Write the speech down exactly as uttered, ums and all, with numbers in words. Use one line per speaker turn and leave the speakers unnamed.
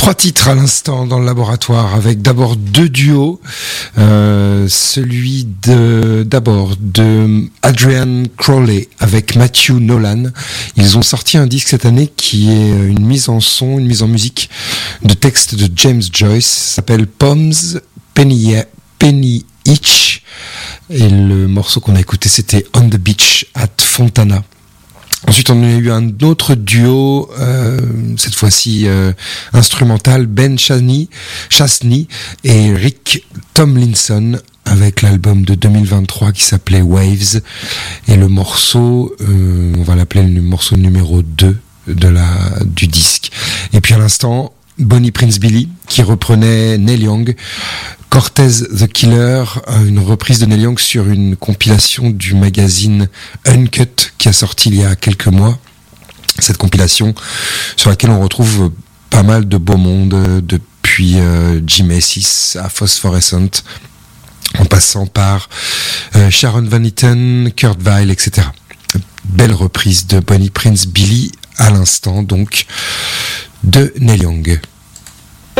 Trois titres à l'instant dans le laboratoire, avec d'abord deux duos, euh, celui de d'abord de Adrian Crowley avec Matthew Nolan. Ils ont sorti un disque cette année qui est une mise en son, une mise en musique de textes de James Joyce. Ça s'appelle Poems Penny, Penny Each, et le morceau qu'on a écouté c'était On the Beach at Fontana. Ensuite, on a eu un autre duo, euh, cette fois-ci euh, instrumental, Ben Chasney, Chasney et Rick Tomlinson, avec l'album de deux mille vingt-trois qui s'appelait Waves, et le morceau, euh, on va l'appeler le morceau numéro deux de la du disque. Et puis à l'instant, Bonnie Prince Billy qui reprenait Neil Young, Cortez the Killer, une reprise de Neil Young sur une compilation du magazine Uncut qui a sorti il y a quelques mois. Cette compilation sur laquelle on retrouve pas mal de beau monde, depuis euh, Jim Macy's à Phosphorescent, en passant par euh, Sharon Van Etten, Kurt Weill, et cetera. Belle reprise de Bonnie Prince Billy à l'instant, donc, de Neil Young.